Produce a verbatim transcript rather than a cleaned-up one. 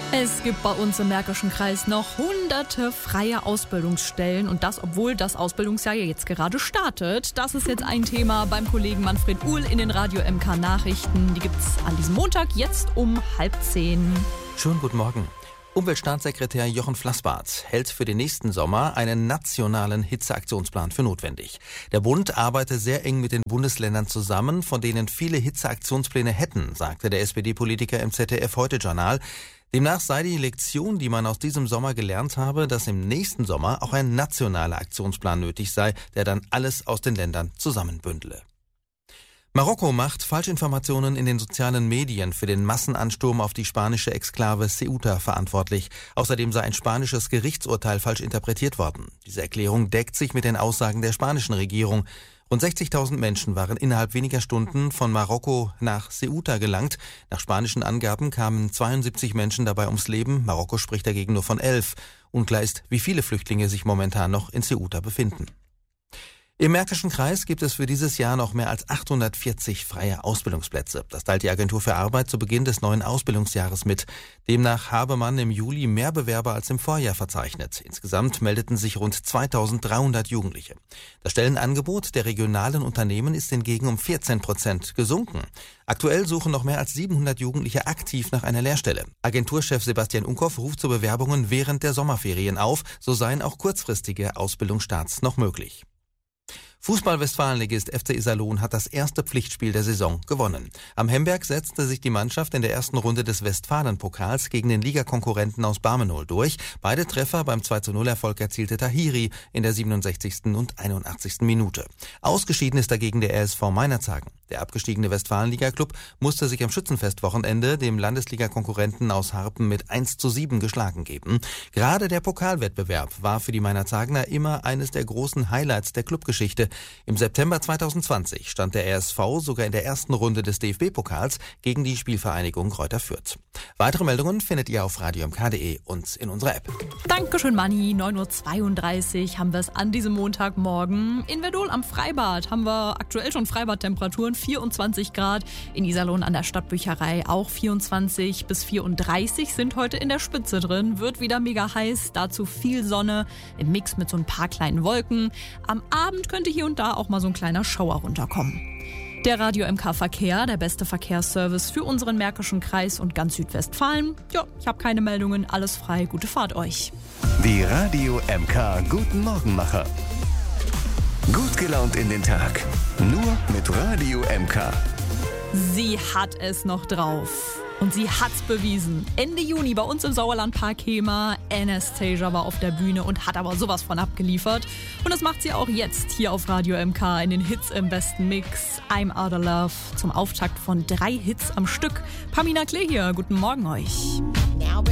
Es gibt bei uns im Märkischen Kreis noch hunderte freie Ausbildungsstellen und das, obwohl das Ausbildungsjahr ja jetzt gerade startet. Das ist jetzt ein Thema beim Kollegen Manfred Uhl in den Radio M K Nachrichten. Die gibt's an diesem Montag jetzt um halb zehn. Schönen guten Morgen. Umweltstaatssekretär Jochen Flassbart hält für den nächsten Sommer einen nationalen Hitzeaktionsplan für notwendig. Der Bund arbeite sehr eng mit den Bundesländern zusammen, von denen viele Hitzeaktionspläne hätten, sagte der S P D-Politiker im Z D F-Heute-Journal. Demnach sei die Lektion, die man aus diesem Sommer gelernt habe, dass im nächsten Sommer auch ein nationaler Aktionsplan nötig sei, der dann alles aus den Ländern zusammenbündele. Marokko macht Falschinformationen in den sozialen Medien für den Massenansturm auf die spanische Exklave Ceuta verantwortlich. Außerdem sei ein spanisches Gerichtsurteil falsch interpretiert worden. Diese Erklärung deckt sich mit den Aussagen der spanischen Regierung. Rund sechzigtausend Menschen waren innerhalb weniger Stunden von Marokko nach Ceuta gelangt. Nach spanischen Angaben kamen zweiundsiebzig Menschen dabei ums Leben. Marokko spricht dagegen nur von elf. Unklar ist, wie viele Flüchtlinge sich momentan noch in Ceuta befinden. Im Märkischen Kreis gibt es für dieses Jahr noch mehr als achthundertvierzig freie Ausbildungsplätze. Das teilt die Agentur für Arbeit zu Beginn des neuen Ausbildungsjahres mit. Demnach habe man im Juli mehr Bewerber als im Vorjahr verzeichnet. Insgesamt meldeten sich rund zweitausenddreihundert Jugendliche. Das Stellenangebot der regionalen Unternehmen ist hingegen um vierzehn Prozent gesunken. Aktuell suchen noch mehr als siebenhundert Jugendliche aktiv nach einer Lehrstelle. Agenturchef Sebastian Unkoff ruft zu Bewerbungen während der Sommerferien auf. So seien auch kurzfristige Ausbildungsstarts noch möglich. Fußball-Westfalenligist F C Iserlohn hat das erste Pflichtspiel der Saison gewonnen. Am Hemberg setzte sich die Mannschaft in der ersten Runde des Westfalen-Pokals gegen den Ligakonkurrenten aus Barmenol durch. Beide Treffer beim zwei zu null Erfolg erzielte Tahiri in der siebenundsechzigsten und einundachtzigsten Minute. Ausgeschieden ist dagegen der R S V Meinerzhagen. Der abgestiegene Westfalenliga-Club musste sich am Schützenfestwochenende dem Landesliga-Konkurrenten aus Harpen mit eins zu sieben geschlagen geben. Gerade der Pokalwettbewerb war für die Meinerzhagener immer eines der großen Highlights der Clubgeschichte. Im September zweitausendzwanzig stand der R S V sogar in der ersten Runde des D F B-Pokals gegen die Spielvereinigung Greuther Fürth. Weitere Meldungen findet ihr auf radio m k punkt d e und in unserer App. Dankeschön, Manni. neun Uhr zweiunddreißig haben wir es an diesem Montagmorgen. In Verdol am Freibad haben wir aktuell schon Freibadtemperaturen, vierundzwanzig Grad. In Iserlohn an der Stadtbücherei auch vierundzwanzig bis vierunddreißig sind heute in der Spitze drin. Wird wieder mega heiß, dazu viel Sonne im Mix mit so ein paar kleinen Wolken. Am Abend könnte hier und da auch mal so ein kleiner Schauer runterkommen. Der Radio M K Verkehr, der beste Verkehrsservice für unseren Märkischen Kreis und ganz Südwestfalen. Ja, ich habe keine Meldungen, alles frei, gute Fahrt euch. Die Radio M K Guten Morgenmacher. Gut gelaunt in den Tag. Nur mit Radio M K. Sie hat es noch drauf. Und sie hat's bewiesen. Ende Juni bei uns im Sauerlandpark Hemer. Anastasia war auf der Bühne und hat aber sowas von abgeliefert. Und das macht sie auch jetzt hier auf Radio M K in den Hits im besten Mix. I'm Out of Love zum Auftakt von drei Hits am Stück. Pamina Klee hier, guten Morgen euch.